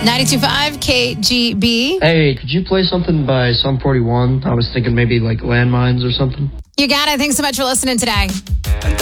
92.5 KGB. Hey, could you play something by Sum 41? I was thinking maybe like Landmines or something. You got it. Thanks so much for listening today.